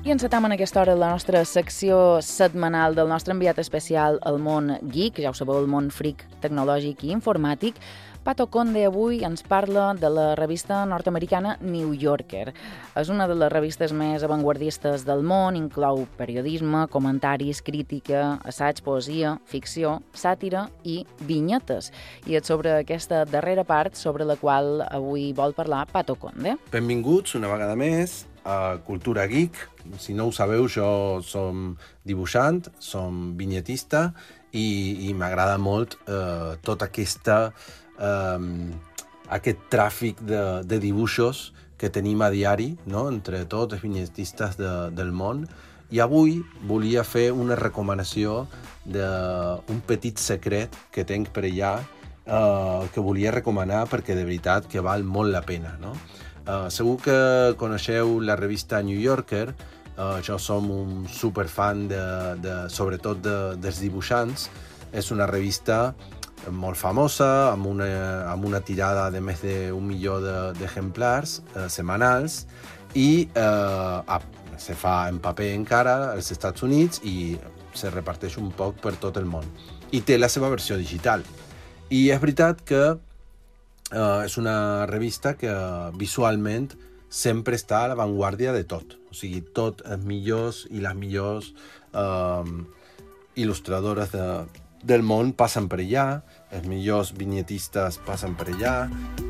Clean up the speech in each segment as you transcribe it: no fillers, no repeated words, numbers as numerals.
I encetam en aquesta hora la nostra secció setmanal del nostre enviat especial al món geek, ja ho sabeu, el món freak tecnològic i informàtic. Pato Conde avui ens parla de la revista nord-americana New Yorker. És una de les revistes més avantguardistes del món, inclou periodisme, comentaris, crítica, assaig, poesia, ficció, sàtira i vinyetes. I és sobre aquesta darrera part sobre la qual avui vol parlar Pato Conde. Benvinguts una vegada més a Cultura Geek. Si no ho sabeu, jo som dibuixant, som vinyetista i m'agrada molt tot aquest tràfic de dibuixos que tenim a diari, no? Entre tots els vinyetistes del món. I avui volia fer una recomanació d'un petit secret que tenc per allà que volia recomanar perquè de veritat que val molt la pena, no? Segur que coneixeu la revista New Yorker. Jo som un superfan sobretot dels dibuixants. És una revista molt famosa, amb una tirada de més d'1 milió d'exemplars setmanals i se fa en paper encara als Estats Units i se reparteix un poc per tot el món. I té la seva versió digital. I és veritat que és una revista que visualment sempre està a l'avantguàrdia de tot. O sigui, tots els millors i les millors il·lustradores del món passen per allà, els millors vinyetistes passen per allà.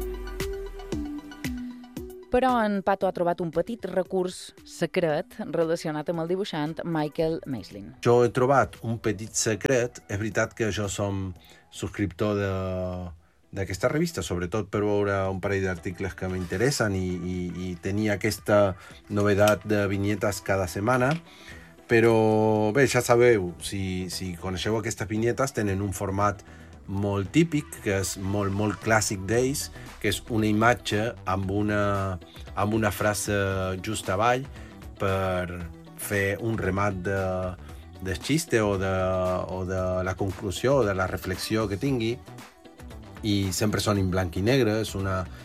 Però en Pato ha trobat un petit recurs secret relacionat amb el dibuixant Michael Maislin. Jo he trobat un petit secret. És veritat que jo som subscriptor d'aquesta revista, sobretot per veure un parell d'articles que m'interessen i tenir aquesta novedat de vinyetes cada setmana. Però bé, ja sabeu, si coneixeu aquestes vinyetes, tenen un format molt típic, que és molt clàssic d'ells, que és una imatge amb una frase just avall per fer un remat del xiste o de la conclusió o de la reflexió que tingui. I sempre són en blanc i negre, és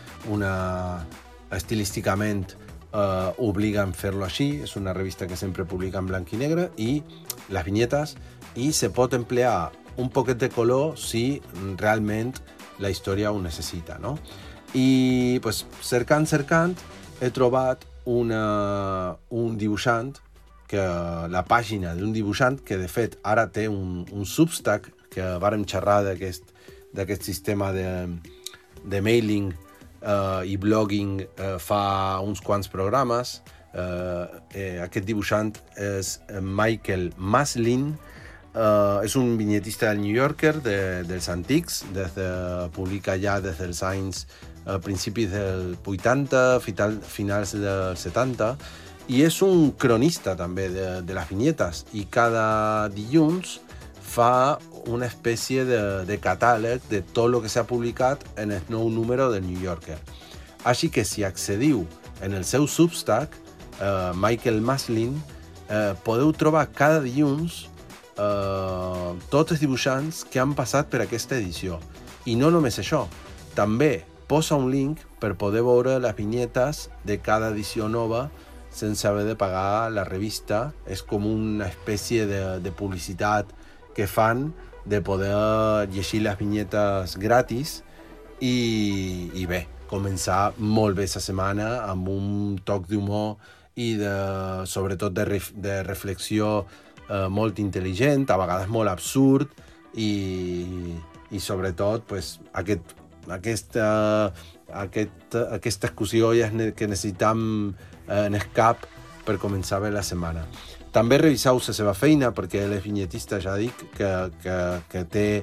estilísticament obliguen fer-lo així, és una revista que sempre publica en blanc i negre i les vinyetes, i se pot emplear un poquet de color si realment la història ho necessita, no? I pues, cercant, he trobat un dibuixant, la pàgina d'un dibuixant que de fet ara té un Substack, que vàrem xerrar d'aquest sistema de mailing i blogging fa uns quants programes. Aquest dibuixant és Michael Maislin. És un vinyetista del New Yorker dels antics, publica ja des dels anys principis dels 80, finals dels 70, i és un cronista també de les vinyetes, i cada dilluns fa una espècie de catàleg de tot el que s'ha publicat en el nou número del New Yorker. Així que si accediu en el seu Substack, Michael Maislin, podeu trobar cada dilluns tots els dibuixants que han passat per aquesta edició. I no només això, també posa un link per poder veure les vinyetes de cada edició nova sense haver de pagar la revista. És com una espècie de publicitat que fan de poder llegir les vinyetes gratis i bé, començar molt bé la setmana amb un toc d'humor i sobretot de reflexió molt intel·ligent, a vegades molt absurd i sobretot pues, aquesta excusió que necessitam en el cap per començar bé la setmana. També reviseu la seva feina, perquè ell és vinyetista, ja dic, que té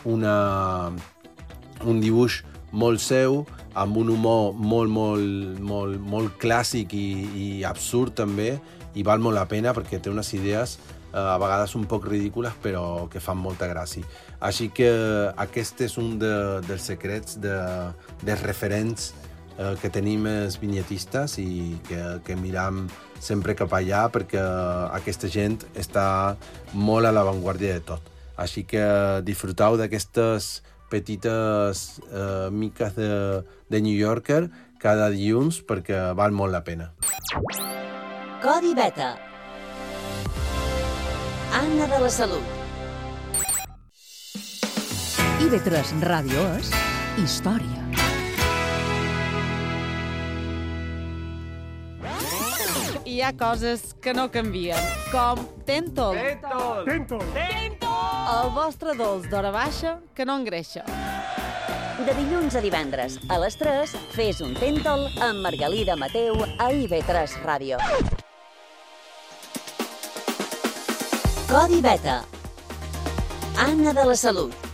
un dibuix molt seu, amb un humor molt clàssic i absurd també, i val molt la pena perquè té unes idees a vegades un poc ridícules, però que fan molta gràcia. Així que aquest és un dels secrets dels referents que tenim els vinyetistes i que miram sempre cap allà, perquè aquesta gent està molt a l'avantguàrdia de tot. Així que disfruteu d'aquestes petites miques de New Yorker cada dilluns, perquè val molt la pena. Codi Beta, Anna de la Salut. IB3 Ràdio és història. Hi ha coses que no canvien, com Tentol. El vostre dolç d'hora baixa que no engreixa. De dilluns a divendres, a les 3, fes un Tentol amb Margalida Mateu a IB3 Ràdio. Codi Beta. Anna de la Salut.